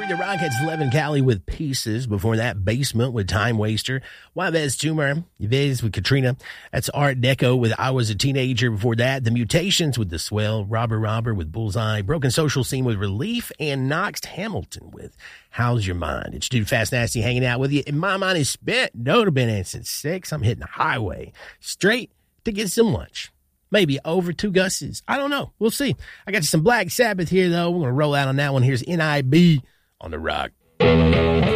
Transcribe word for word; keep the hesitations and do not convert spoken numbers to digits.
The Rockets, Levin Cali with Pieces. Before that, Basement with Time Waster. Juarez Tumor, Yves with Katrina. That's Art Deco with I Was a Teenager. Before that, The Mutations with The Swell. Robber Robber with Bullseye. Broken Social Scene with Relief. And Knox Hamilton with How's Your Mind? It's Dude Fast Nasty hanging out with you. And my mind is spent. No, to been in since six. I'm hitting the highway straight to get some lunch. Maybe over two Gus's. I don't know. We'll see. I got you some Black Sabbath here, though. We're going to roll out on that one. Here's N I B on the Rock.